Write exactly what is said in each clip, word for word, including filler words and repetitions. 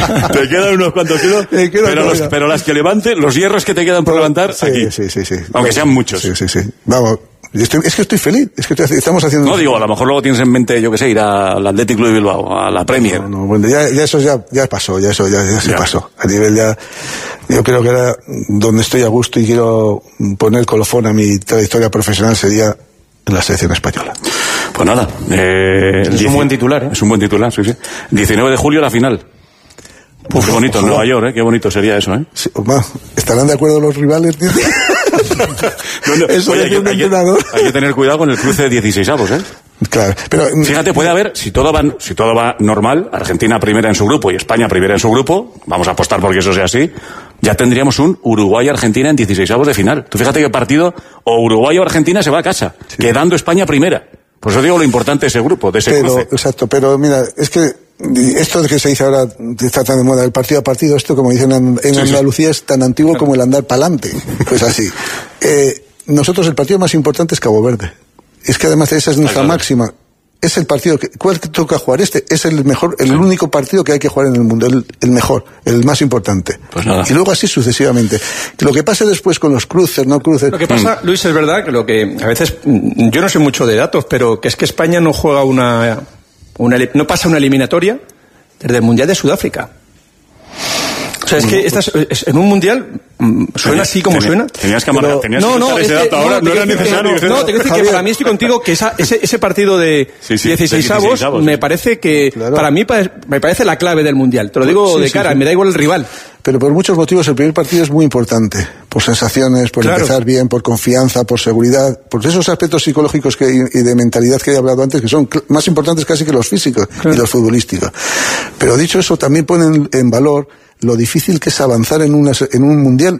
Te quedan unos cuantos kilos, pero, los, pero las que levante, los hierros que te quedan por levantar, sí, aquí. Sí, sí, sí. Aunque sean muchos. Sí, sí, sí. Vamos. Estoy, es que estoy feliz, es que estoy, estamos haciendo... No, digo, a lo mejor luego tienes en mente, yo qué sé, ir al Athletic Club de Bilbao, a la Premier. No, no, bueno, ya, ya eso ya, ya pasó, ya eso ya, ya se ya. pasó. A nivel ya, yo creo que era donde estoy a gusto y quiero poner colofón a mi trayectoria profesional sería en la selección española. Pues nada. Eh, es dieci... un buen titular, ¿eh? Es un buen titular, sí, sí. diecinueve de julio la final. Uf, qué bonito, en Nueva York, ¿eh? Qué bonito sería eso, ¿eh? Sí, va, ¿estarán de acuerdo los rivales? no, no. Eso Oye, hay, que, hay, que, hay que tener cuidado con el cruce de dieciseisavos, ¿eh? Claro, pero fíjate, puede haber, si todo va, si todo va normal, Argentina primera en su grupo y España primera en su grupo, vamos a apostar porque eso sea así, ya tendríamos un Uruguay-Argentina en dieciseisavos de final. Tú fíjate que partido, o Uruguay o Argentina se va a casa, sí. quedando España primera. Por eso digo lo importante de ese grupo, de ese pero, cruce. Exacto, pero mira, es que esto de que se dice ahora, está tan de moda, el partido a partido, esto como dicen en, en sí, Andalucía sí. es tan antiguo claro. como el andar pa'lante. Pues así. Eh, nosotros el partido más importante es Cabo Verde. Es que además esa es nuestra claro. máxima. Es el partido que, ¿cuál que toca jugar? Este es el mejor, el sí. único partido que hay que jugar en el mundo, el, el mejor, el más importante. Pues nada. Y luego así sucesivamente. Lo que pasa después con los cruces, no cruces. Lo que pasa, mm. Luis, es verdad que lo que a veces, yo no sé mucho de datos, pero que es que España no juega una, una no pasa una eliminatoria desde el Mundial de Sudáfrica. O sea, es que estás, es, en un mundial suena así como Tenía, suena. Tenías que amarrar, tenías no, que no, ese este, dato ahora, no, no era necesario. No, no, te quiero decir que para mí estoy contigo que esa, ese, ese partido de sí, sí, dieciseisavos de me parece que, claro. para mí me parece la clave del mundial. Te lo digo sí, de cara, sí, sí. me da igual el rival. Pero por muchos motivos el primer partido es muy importante. Por sensaciones, por claro. empezar bien, por confianza, por seguridad, por esos aspectos psicológicos que, y de mentalidad que he hablado antes, que son más importantes casi que los físicos claro. y los futbolísticos. Pero dicho eso, también ponen en valor lo difícil que es avanzar en, una, en un mundial.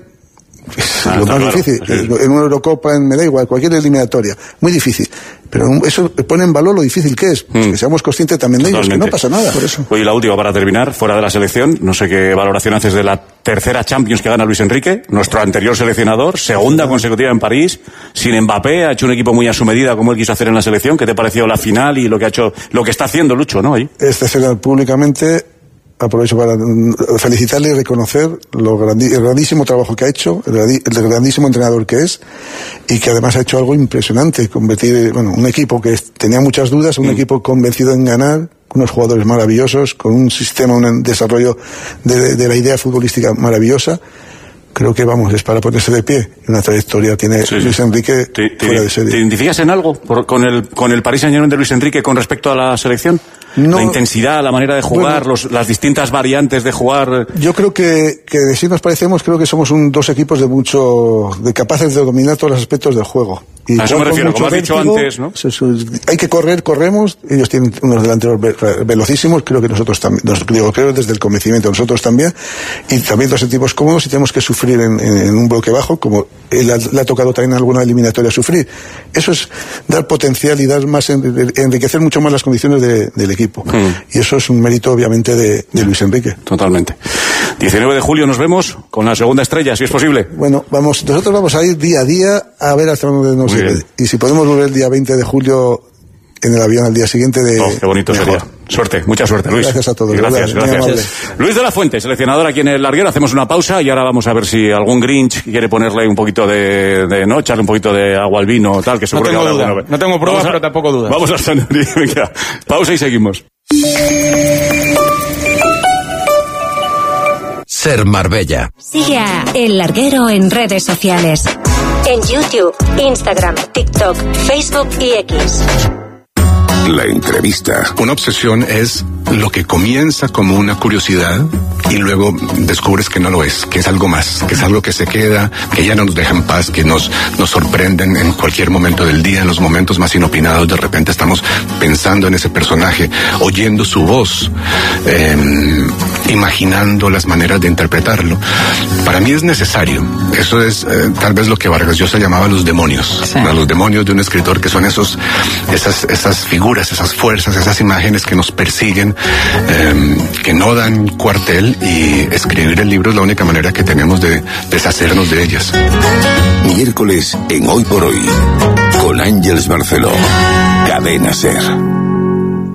Es ah, lo más claro, difícil. Sí. En una Eurocopa, en, me da igual, cualquier eliminatoria. Muy difícil. Pero eso pone en valor lo difícil que es. Pues mm. Que seamos conscientes también de ellos, que no pasa nada por eso. Oye, la última para terminar, fuera de la selección, no sé qué valoración haces de la tercera Champions que gana Luis Enrique, nuestro anterior seleccionador, segunda consecutiva en París, sin Mbappé, ha hecho un equipo muy a su medida como él quiso hacer en la selección. ¿Qué te pareció la final y lo que ha hecho, lo que está haciendo Lucho, no? Ahí. Este será públicamente. Aprovecho para felicitarle y reconocer lo grandi- el grandísimo trabajo que ha hecho, el, grandi- el grandísimo entrenador que es, y que además ha hecho algo impresionante, convertir, bueno, un equipo que tenía muchas dudas, un mm. equipo convencido en ganar, unos jugadores maravillosos, con un sistema, un desarrollo de, de, de la idea futbolística maravillosa. Creo que, vamos, es para ponerse de pie. Una trayectoria tiene sí, Luis sí. Enrique ¿Te, te, fuera de serie. ¿Te identificas en algo por, con el con el Paris Saint-Germain de Luis Enrique con respecto a la selección? No, la intensidad, la manera de jugar, bueno, los, las distintas variantes de jugar. Yo creo que, que de si nos parecemos, creo que somos un, dos equipos de mucho, de capaces de dominar todos los aspectos del juego. Y a eso me refiero, como has dicho antes, ¿no? Hay que correr, corremos, ellos tienen unos delanteros velocísimos, creo que nosotros también, nos, digo, creo desde el convencimiento, nosotros también, y también dos equipos cómodos y tenemos que sufrir en, en, en un bloque bajo, como él ha, le ha tocado también en alguna eliminatoria sufrir. Eso es dar potencial y dar más, enriquecer mucho más las condiciones de, del equipo. Mm. Y eso es un mérito, obviamente, de, de Luis Enrique. Totalmente. diecinueve de julio nos vemos con la segunda estrella, si es posible. Bueno, vamos, nosotros vamos a ir día a día a ver hasta dónde nos lleve. Y si podemos volver el día veinte de julio en el avión al día siguiente de... Oh, qué bonito mejor. Sería. Suerte, mucha suerte, Luis. Gracias a todos. Gracias, verdad, gracias. gracias. Luis de la Fuente, seleccionador aquí en el larguero. Hacemos una pausa y ahora vamos a ver si algún Grinch quiere ponerle un poquito de, de no, echarle un poquito de agua al vino o tal, que seguro no tengo que duda. No tengo pruebas, a, pero tampoco dudas. Vamos a Venga, pausa y seguimos. Ser Marbella. Sigue a El Larguero en redes sociales. En YouTube, Instagram, TikTok, Facebook y X. La entrevista. Una obsesión es lo que comienza como una curiosidad y luego descubres que no lo es, que es algo más, que es algo que se queda, que ya no nos deja en paz, que nos, nos sorprenden en cualquier momento del día, en los momentos más inopinados. De repente estamos pensando en ese personaje, oyendo su voz, eh, imaginando las maneras de interpretarlo. Para mí es necesario. Eso es eh, tal vez lo que Vargas Llosa llamaba los demonios, sí. ¿no? Los demonios de un escritor, que son esos, esas, esas figuras, esas fuerzas, esas imágenes que nos persiguen, eh, que no dan cuartel, y escribir el libro es la única manera que tenemos de deshacernos de ellas. Miércoles en Hoy por Hoy, con Ángeles Barceló, Cadena SER.